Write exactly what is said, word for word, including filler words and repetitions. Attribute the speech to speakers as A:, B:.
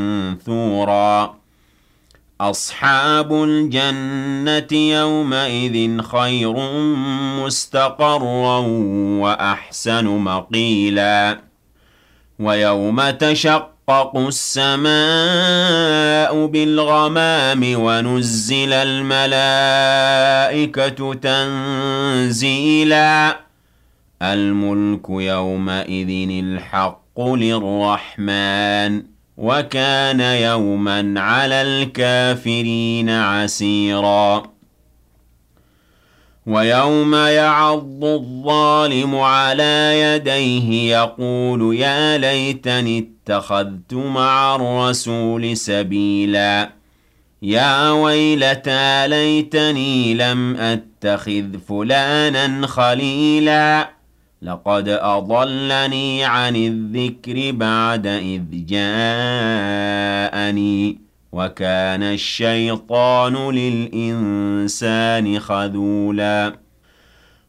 A: منثورا أصحاب الجنة يومئذ خير مستقرا وأحسن مقيلا ويوم تشقق السماء بالغمام ونزل الملائكة تنزيلا الملك يومئذ الحق للرحمن وكان يوما على الكافرين عسيرا ويوم يعض الظالم على يديه يقول يا ليتني اتخذت مع الرسول سبيلا يا ويلتى ليتني لم أتخذ فلانا خليلا لقد أضلني عن الذكر بعد إذ جاءني وكان الشيطان للإنسان خذولا